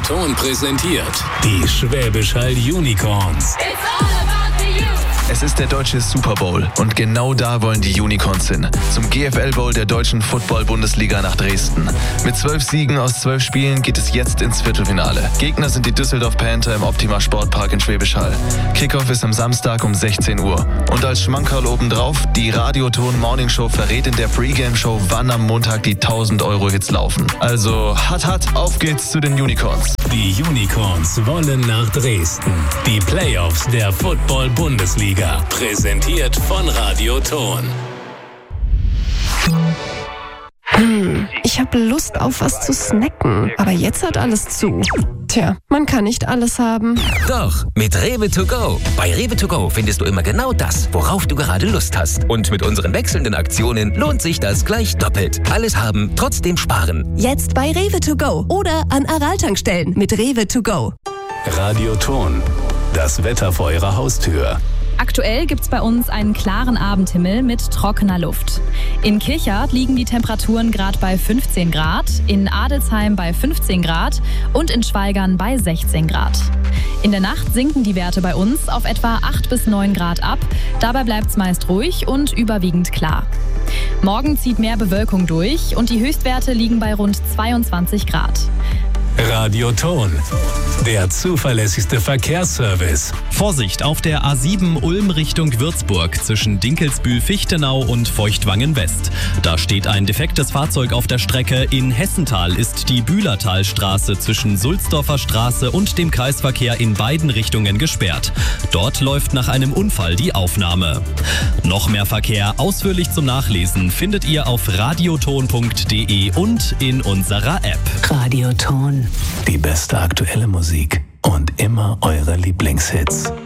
Radioton präsentiert die Schwäbisch Hall Unicorns. Es ist der deutsche Super Bowl und genau da wollen die Unicorns hin. Zum GFL Bowl der deutschen Football-Bundesliga nach Dresden. Mit 12 Siegen aus 12 Spielen geht es jetzt ins Viertelfinale. Gegner sind die Düsseldorf Panther im Optima Sportpark in Schwäbisch Hall. Kickoff ist am Samstag um 16 Uhr. Und als Schmankerl obendrauf, die Radioton Morning Show verrät in der Pre-Game-Show, wann am Montag die 1000-Euro-Hits laufen. Also, auf geht's zu den Unicorns. Die Unicorns wollen nach Dresden. Die Playoffs der Football-Bundesliga. Präsentiert von Radioton. Ich habe Lust auf was zu snacken, aber jetzt hat alles zu. Tja, man kann nicht alles haben. Doch, mit Rewe to go. Bei Rewe to go findest du immer genau das, worauf du gerade Lust hast. Und mit unseren wechselnden Aktionen lohnt sich das gleich doppelt. Alles haben, trotzdem sparen. Jetzt bei Rewe to go oder an Aral-Tankstellen mit Rewe to go. Radioton. Das Wetter vor eurer Haustür. Aktuell gibt's bei uns einen klaren Abendhimmel mit trockener Luft. In Kirchhardt liegen die Temperaturen gerade bei 15 Grad, in Adelsheim bei 15 Grad und in Schweigern bei 16 Grad. In der Nacht sinken die Werte bei uns auf etwa 8 bis 9 Grad ab. Dabei bleibt's meist ruhig und überwiegend klar. Morgen zieht mehr Bewölkung durch und die Höchstwerte liegen bei rund 22 Grad. Radioton. Der zuverlässigste Verkehrsservice. Vorsicht auf der A7 Ulm Richtung Würzburg zwischen Dinkelsbühl-Fichtenau und Feuchtwangen-West. Da steht ein defektes Fahrzeug auf der Strecke. In Hessenthal ist die Bühlertalstraße zwischen Sulzdorfer Straße und dem Kreisverkehr in beiden Richtungen gesperrt. Dort läuft nach einem Unfall die Aufnahme. Noch mehr Verkehr ausführlich zum Nachlesen findet ihr auf radioton.de und in unserer App. Radioton. Die beste aktuelle Musik und immer eure Lieblingshits.